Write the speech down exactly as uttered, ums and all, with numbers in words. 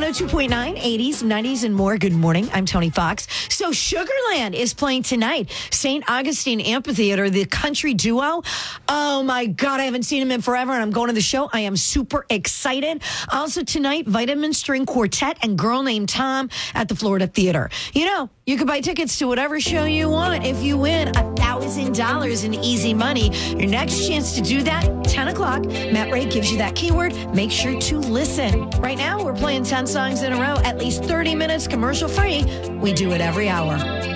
one oh two point nine, eighties, nineties, and more. Good morning. I'm Tony Fox. So Sugarland is playing tonight. Saint Augustine Amphitheater, the country duo. Oh, my God. I haven't seen them in forever, and I'm going to the show. I am super excited. Also tonight, Vitamin String Quartet and Girl Named Tom at the Florida Theater. You know, you can buy tickets to whatever show you want if you win a thousand dollars in easy money. Your next chance to do that, ten o'clock. Matt Ray gives you that keyword. Make sure to listen. Right now, we're playing ten songs in a row, at least thirty minutes commercial free. We do it every hour.